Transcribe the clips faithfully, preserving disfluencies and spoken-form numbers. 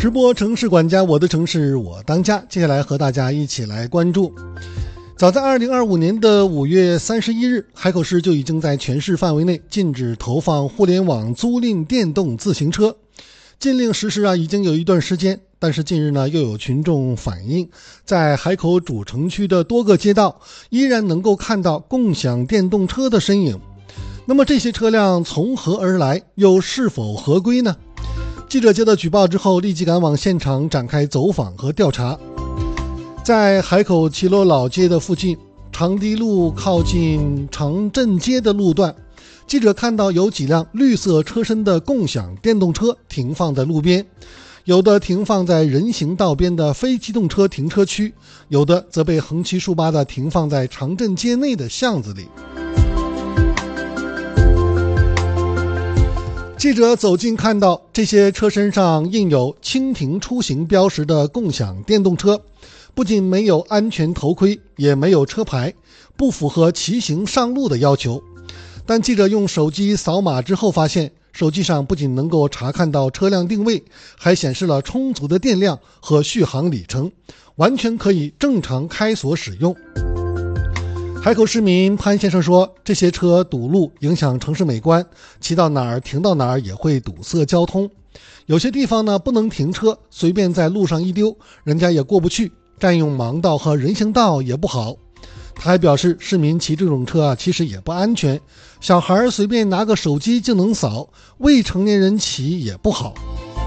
直播城市管家，我的城市我当家。接下来和大家一起来关注，早在二零二五年的五月三十一日，海口市就已经在全市范围内禁止投放互联网租赁电动自行车。禁令实施啊已经有一段时间，但是近日呢又有群众反映，在海口主城区的多个街道依然能够看到共享电动车的身影。那么这些车辆从何而来，又是否合规呢？记者接到举报之后，立即赶往现场展开走访和调查。在海口骑楼老街的附近，长堤路靠近长镇街的路段，记者看到有几辆绿色车身的共享电动车停放在路边，有的停放在人行道边的非机动车停车区，有的则被横七竖八地停放在长镇街内的巷子里。记者走近看到，这些车身上印有蜻蜓出行标识的共享电动车，不仅没有安全头盔，也没有车牌，不符合骑行上路的要求。但记者用手机扫码之后发现，手机上不仅能够查看到车辆定位，还显示了充足的电量和续航里程，完全可以正常开锁使用。海口市民潘先生说，这些车堵路影响城市美观，骑到哪儿停到哪儿也会堵塞交通。有些地方呢不能停车，随便在路上一丢，人家也过不去，占用盲道和人行道也不好。他还表示，市民骑这种车啊其实也不安全，小孩随便拿个手机就能扫，未成年人骑也不好。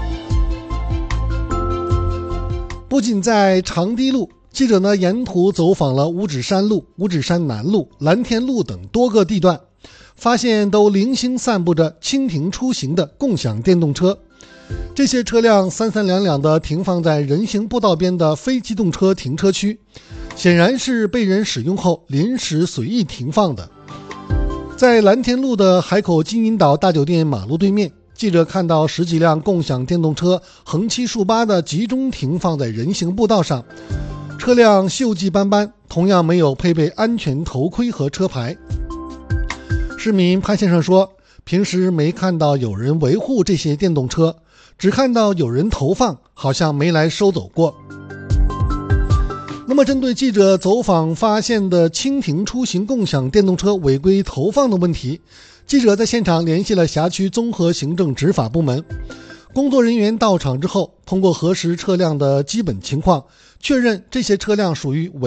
不仅在长堤路，记者呢沿途走访了五指山路、五指山南路、蓝田路等多个地段，发现都零星散布着蜻蜓出行的共享电动车。这些车辆三三两两地停放在人行步道边的非机动车停车区，显然是被人使用后临时随意停放的。在蓝田路的海口金银岛大酒店马路对面，记者看到十几辆共享电动车横七竖八地集中停放在人行步道上，车辆锈迹斑斑，同样没有配备安全头盔和车牌。市民潘先生说，平时没看到有人维护这些电动车，只看到有人投放，好像没来收走过。那么针对记者走访发现的蜻蜓出行共享电动车违规投放的问题，记者在现场联系了辖区综合行政执法部门。工作人员到场之后，通过核实车辆的基本情况，确认这些车辆属于违